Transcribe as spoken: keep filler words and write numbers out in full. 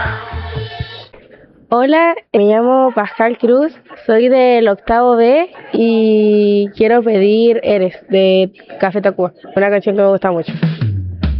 Hola, me llamo Pascal Cruz, soy del octavo B y quiero pedir Eres de Café Tacuba, una canción que me gusta mucho.